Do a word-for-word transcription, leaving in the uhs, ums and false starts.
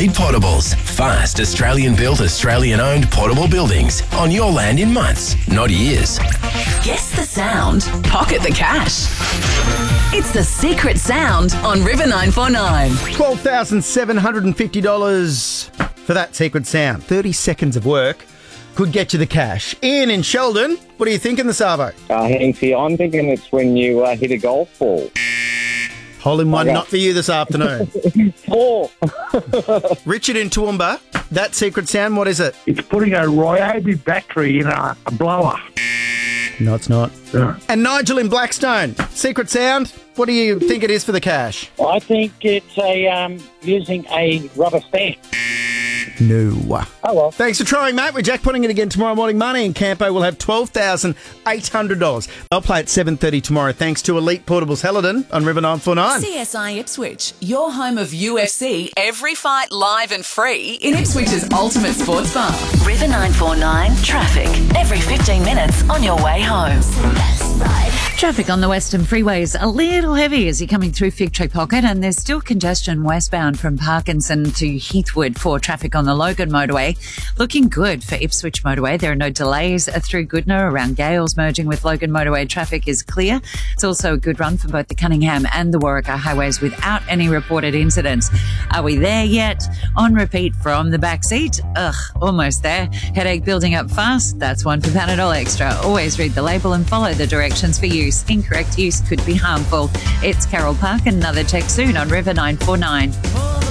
Elite Portables. Fast, Australian-built, Australian-owned portable buildings on your land in months, not years. Guess the sound. Pocket the cash. It's the secret sound on River nine four nine. twelve thousand seven hundred fifty dollars for that secret sound. thirty seconds of work could get you the cash. Ian in Sheldon, what are you thinking this Arvo? Uh, Hanksy, I'm thinking it's when you uh, hit a golf ball. Hole in one, Okay. not for you this afternoon. Four. Richard in Toowoomba, that secret sound, what is it? It's putting a Ryobi battery in a, a blower. No, it's not. Yeah. And Nigel in Blackstone, secret sound, what do you think it is for the cash? I think it's a um, using a rubber stamp. No. Oh, well. Thanks for trying, mate. We're jackpotting it again tomorrow morning. Money and Campo will have twelve thousand eight hundred dollars. They'll play at seven thirty tomorrow thanks to Elite Portables Helladon on River nine four nine. C S I Ipswich, your home of U F C. Every fight live and free in Ipswich's ultimate sports bar. River nine four nine traffic. Every fifteen minutes on your way home. Traffic on the Western freeways a little heavy as you're coming through Fig Tree Pocket, and there's still congestion westbound from Parkinson to Heathwood for traffic on the Logan motorway. Looking good for Ipswich motorway. There are no delays through Goodna around Gales. Merging with Logan motorway traffic is clear. It's also a good run for both the Cunningham and the Warwick highways without any reported incidents. Are we there yet? On repeat from the back seat. Ugh, almost there. Headache building up fast. That's one for Panadol Extra. Always read the label and follow the directions for use. Incorrect use could be harmful. It's Carol Park. Another check soon on River nine four nine.